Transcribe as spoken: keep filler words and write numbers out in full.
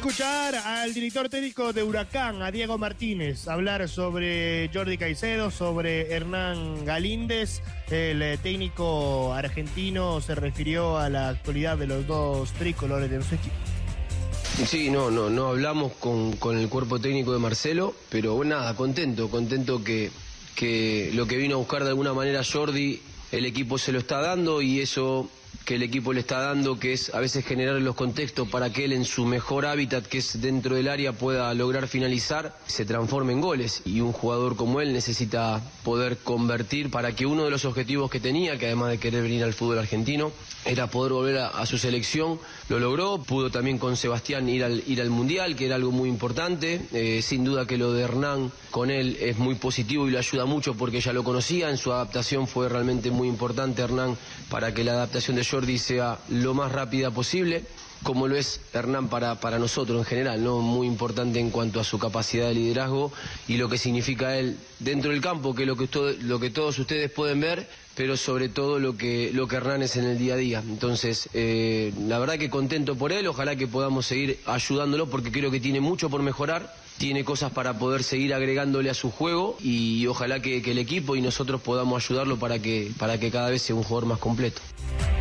escuchar al director técnico de Huracán, a Diego Martínez, hablar sobre Jordi Caicedo, sobre Hernán Galíndez. El técnico argentino se refirió a la actualidad de los dos tricolores de los equipos. Sí, no, no, no hablamos con, con el cuerpo técnico de Marcelo, pero bueno, nada, contento, contento que, que lo que vino a buscar de alguna manera Jordi, el equipo se lo está dando, y eso que el equipo le está dando, que es a veces generar los contextos para que él en su mejor hábitat, que es dentro del área, pueda lograr finalizar, se transforme en goles. Y un jugador como él necesita poder convertir para que uno de los objetivos que tenía, que además de querer venir al fútbol argentino, era poder volver a, a su selección. Lo logró, pudo también con Sebastián ir al, ir al Mundial, que era algo muy importante. Eh, sin duda que lo de Hernán con él es muy positivo y le ayuda mucho porque ya lo conocía, en su adaptación fue realmente muy importante Hernán para que la adaptación de Jordi sea lo más rápida posible, como lo es Hernán para, para nosotros en general, ¿no? Muy importante en cuanto a su capacidad de liderazgo y lo que significa él dentro del campo, que es lo que, todo, lo que todos ustedes pueden ver, pero sobre todo lo que, lo que Hernán es en el día a día. Entonces, eh, la verdad que contento por él, ojalá que podamos seguir ayudándolo porque creo que tiene mucho por mejorar, tiene cosas para poder seguir agregándole a su juego y ojalá que, que el equipo y nosotros podamos ayudarlo para que, para que cada vez sea un jugador más completo.